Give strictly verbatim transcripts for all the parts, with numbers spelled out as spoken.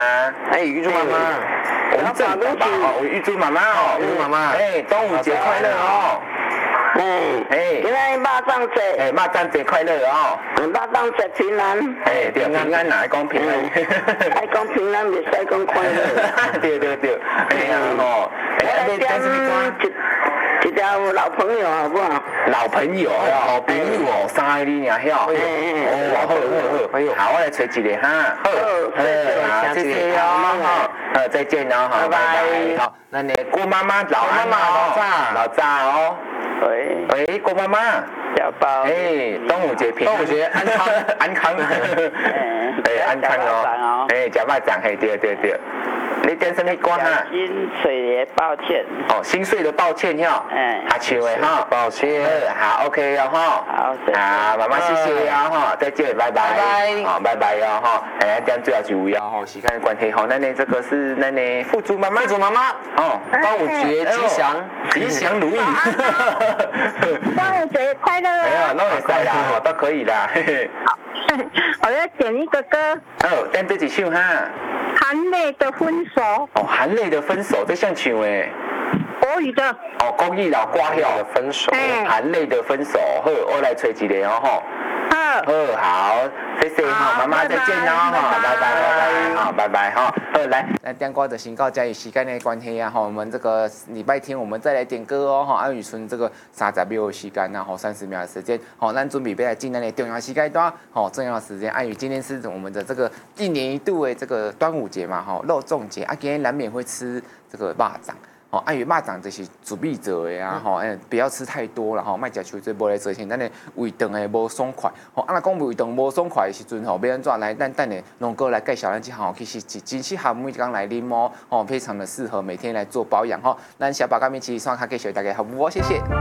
啊，哎，玉珠妈妈，我们正爸爸哦，玉珠妈妈哦，玉珠妈妈，哎，端午节快乐哦！ 嗯，哎，今天肉粽节， 哎，肉粽节快乐哦！ 肉粽节平安， 哎，对，平安哪爱讲平安？ 爱讲平安，袂使讲快乐。 对对对，哎呀吼， 哎，来点一一条老朋友好不好？ 老朋友，老朋友哦，三个你尔晓？哦，好好好，好，我来找一个哈。好，好，谢谢哦，好，再见哦，好，拜拜。好，那你郭妈妈、老妈妈、老炸、老炸哦。 喂， 喂，郭妈妈， 小宝， 哎，端午节平安，端午节安康，安康，哎，安康哦，哎，食肉粽，嘿，对对对。你点什么歌哈？ 心碎的抱歉。 哦，心碎的抱歉哟。嗯。阿秋的哈，抱歉。好 ，OK 哟哈。 好， 好，妈妈谢谢哟哈，再见，拜拜。拜拜。好，拜拜哟哈。哎，这样最后一位哦哈，时间的关系哈，那你这个是那你富足妈妈。富足妈妈。哦，端午节吉祥，吉祥如意。 端午节快乐。 哎呀，那也快啦，哈，都可以啦。 好，我要点一个歌。 哦，点这几首哈。 含泪的分手。 哦，含泪的分手，这像唱诶。 国语的。 哦，国语老歌晓的分手，含泪的分手。好，我来吹一个哦吼。好，好，谢谢哈，妈妈再见哦哈，拜拜拜拜，好，拜拜哈。好，来，那点歌的先到这里，时间的关系啊哈，我们这个礼拜天我们再来点歌哦哈。安宇村这个三十秒的时间然后三十秒的时间，好，咱准备要来进咱的重要时间段，好，重要的时间。安宇今天是我们的这个一年一度的这个端午节嘛哈，肉粽节啊，今天难免会吃这个肉粽。哦，按于肉粽就是自备做的啊，吼、嗯，不要吃太多了吼，莫食秋水无来做成咱的胃肠的无爽快。吼、哦，啊，若讲胃肠无爽快的时阵吼，要安怎来？咱等下龙哥来介绍咱这项，其实是真适合每天来啉哦，吼，非常的适合每天来做保养吼。咱小宝干面其实算卡介绍大家好不？谢谢。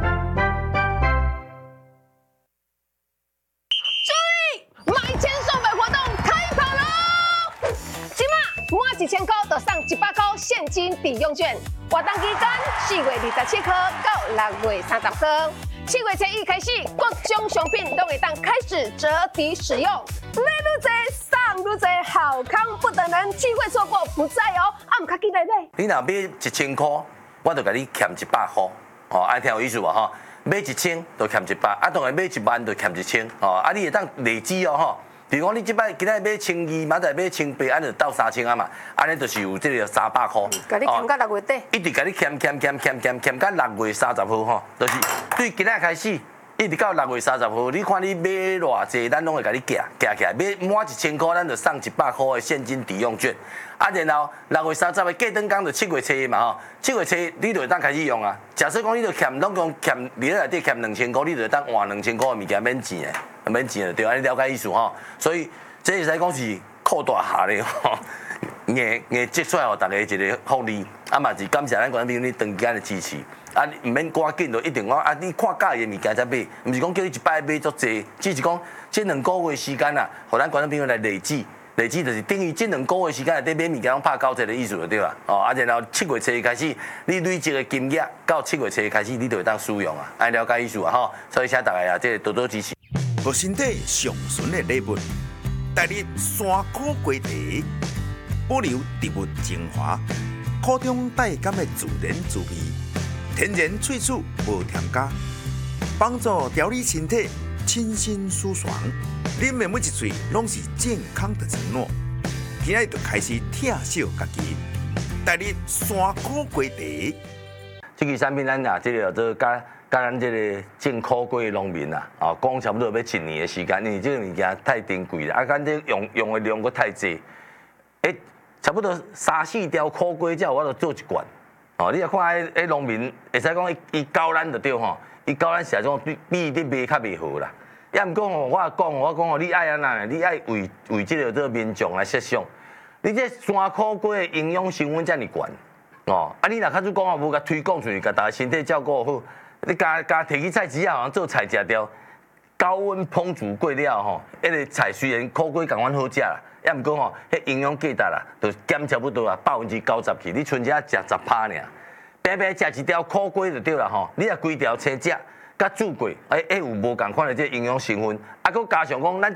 一千块就送一百块现金抵用券，活动期间四月二十七号到六月三十号，七月初一开始，各种商品都会当开始折抵使用。买愈多送愈多，好康不等人，机会错过不再哦！啊，唔卡记来买。 你若买一千块，我就甲你欠一百块，哦，爱听有意思无吼？买一千就欠一百，啊，当然买一万就欠一千，哦，啊，你会当累积哦吼。比如讲，你即摆今仔买千二，明仔买千八，安就到三千啊嘛，安尼就是有这个三百块。 甲你欠到六月底。 一直甲你欠欠欠欠欠欠到六月三十号吼，就是对今仔开始，一直到六月三十号，你看你买偌济，咱拢会甲你夹夹起来，买满一千块，咱就送一百块的现金抵用券。啊，然后六月三十的过灯工就七月初嘛吼，七月初你就会当开始用啊。假设讲你就欠拢讲欠，你内底欠两千块，你就会当换两千块的物件免钱的，免钱的对，安尼了解意思吼。所以这会使讲是扩大下咧吼，硬硬积出来互大家一个福利，啊嘛是感谢咱观众朋友你长期的支持。啊，你唔免赶紧就一定讲啊，你看介意的物件才买，唔是讲叫你一摆买足济，只是讲这两个月时间啊，互咱观众朋友来累积。累积就是等于这两个月时间内底买物件拢拍九折的意思就对啦。哦，啊，然后七月初开始，你累积的金额到七月初开始，你就会当使用啊，爱了解意思啊吼。所以请大家啊，即多多支持。 互身体上纯的礼物，带你山苦瓜茶，保留植物精华，苦中带甘的自然滋味，天然萃取无添加，帮助调理身体，清新舒爽。啉的每一嘴拢是健康的承诺。今仔就开始疼惜家己，带你山苦瓜茶。 这个产品咱啊，这个做甲甲咱这个种苦瓜的农民啊，啊，讲差不多要一年的时间，因为这个物件太珍贵了，啊，咱这用用的量佫太济，诶，差不多三四条苦瓜才有我就做一罐。哦，你若看迄迄农民，会使讲伊伊教咱就对吼，伊教咱是种比比你卖较袂好啦。也毋讲吼，我讲我讲吼，你爱安那，你爱为为这个这个民众来设想，你这山苦瓜的营养成分遮尔悬，哦，啊你若较主讲哦，无甲推广出去，甲大家身体照顾好，你加加摕去菜市啊，好做菜食掉，高温烹煮过了吼，迄个菜虽然苦瓜共款好食啦，也毋讲吼，迄营养价值啦，就减差不多啊百分之九十去，你剩只食十趴尔，平平食一条苦瓜就对啦吼，你若规条青食。甲煮过，哎哎有无共款的这营养成分，啊，佮加上讲咱